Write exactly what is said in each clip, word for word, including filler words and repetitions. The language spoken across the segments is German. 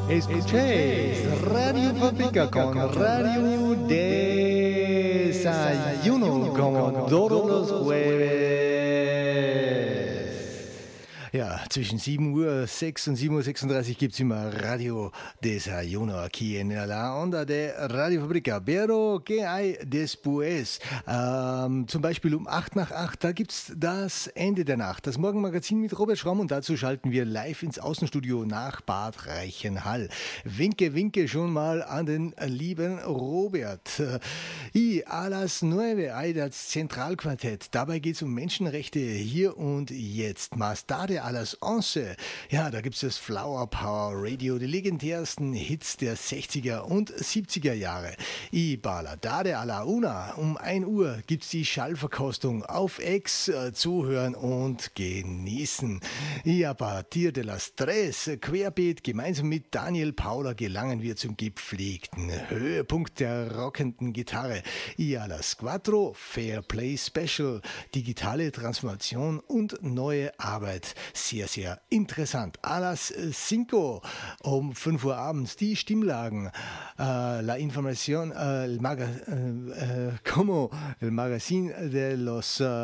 Escuchéis Radio Fabrica con Radio Desayuno como todos los jueves. Ja, zwischen sieben Uhr sechs und sieben Uhr sechsunddreißig gibt es immer Radio Desayuno aquí en la onda de Radio Fabrica. Pero que hay después? Ähm, zum Beispiel um acht nach acht, da gibt es das Ende der Nacht, das Morgenmagazin mit Robert Schramm, und dazu schalten wir live ins Außenstudio nach Bad Reichenhall. Winke, winke schon mal an den lieben Robert. Y a las nueve hay das Zentralquartett. Dabei geht es um Menschenrechte hier und jetzt. Más tarde a las once. Ja, da gibt es das Flower Power Radio, die legendärsten Hits der sechziger und siebziger Jahre. Y baladade a la una. Um ein Uhr gibt es die Schallverkostung auf X. Äh, zuhören und genießen. Y a partir de las tres, querbeet, gemeinsam mit Daniel Paula gelangen wir zum gepflegten Höhepunkt der rockenden Gitarre. Y a las cuatro, Fair Play Special, digitale Transformation und neue Arbeit. Sehr, sehr interessant. A las cinco, um fünf Uhr abends, die Stimmlagen, uh, la información, uh, el, maga, uh, uh, como el magazín de los uh,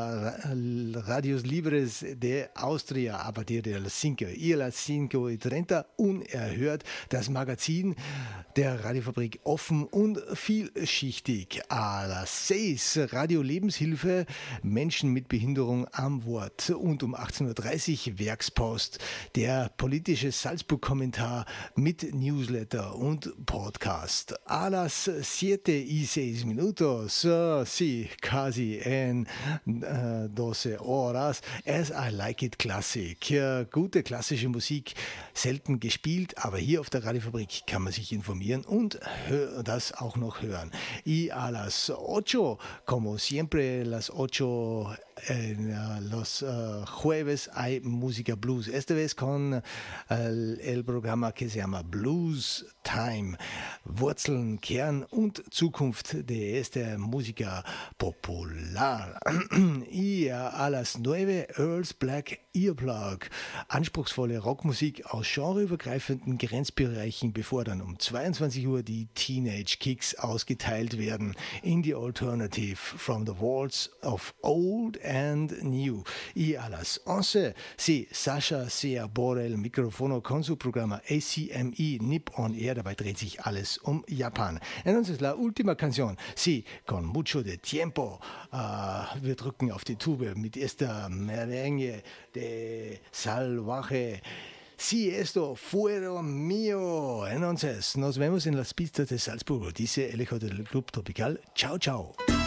radios libres de Austria, a partir de las cinco. Y a las cinco y treinta, unerhört, das Magazin der Radiofabrik offen und vielschichtig. A las seis, Radio Lebenshilfe, Menschen mit Behinderung am Wort. Und um achtzehn Uhr dreißig, Werkspost, der politische Salzburg-Kommentar mit Newsletter und Podcast. A las siete y seis minutos, uh, sí, casi en uh, doce horas, As I Like It Classic. Uh, gute klassische Musik, selten gespielt, aber hier auf der Radiofabrik kann man sich informieren und das auch noch hören. Y a las ocho, como siempre, las ocho en uh, los uh, jueves hay música blues. Esta vez con el, el programa que se llama Blues Time. Wurzeln, Kern und Zukunft de esta música popular. Y a las nueve, Earl's Black Earplug. Anspruchsvolle Rockmusik aus genreübergreifenden Grenzbereichen, bevor dann um zweiundzwanzig Uhr die Teenage Kicks ausgeteilt werden. In the Alternative from the Walls of Old and New. Y a las once, sí, Sasha Sea Borel, Microfono con su programa A C M E Nip on Air. Dabei dreht sich alles um Japan. Entonces la última canción, sí, con mucho de tiempo. Uh, wir drücken auf die Tube mit esta merengue de salvaje. Si esto fueron mío. Entonces, nos vemos en las pistas de Salzburgo. Dice el hijo del Club Tropical. Ciao, ciao.